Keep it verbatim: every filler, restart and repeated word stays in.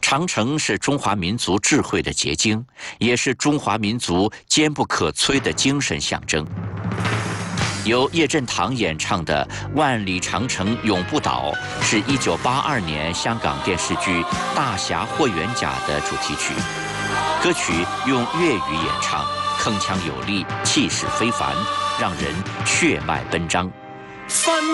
长城是中华民族智慧的结晶，也是中华民族坚不可摧的精神象征。由叶振棠演唱的《万里长城永不倒》是一九八二年香港电视剧《大侠霍元甲》的主题曲。歌曲用粤语演唱，铿锵有力，气势非凡，让人血脉奔张。